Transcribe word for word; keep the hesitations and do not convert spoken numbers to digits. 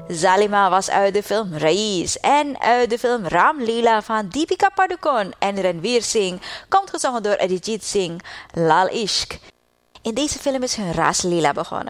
Zalima was uit de film Rais en uit de film Ram Leela van Deepika Padukone en Ranveer Singh komt gezongen door Arijit Singh, Lal Ishq. In deze film is hun Ras Leela begonnen.